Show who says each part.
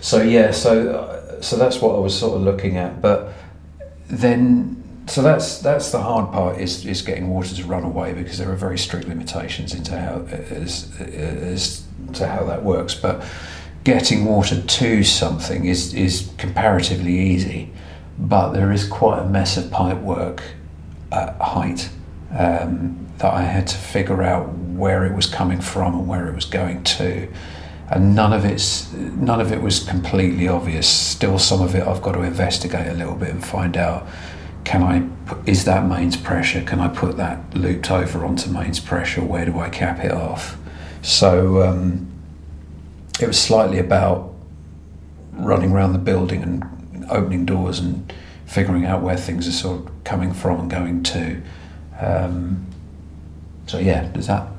Speaker 1: So yeah, so that's what I was sort of looking at. But then, so that's the hard part is getting water to run away, because there are very strict limitations into how as to how that works. But getting water to something is comparatively easy, but there is quite a mess of pipe work at height that I had to figure out where it was coming from and where it was going to, and none of it was completely obvious. Still, some of it I've got to investigate a little bit and find out, is that mains pressure? Can I put that looped over onto mains pressure? Where do I cap it off? So it was slightly about running around the building and opening doors and figuring out where things are sort of coming from and going to. So yeah, does that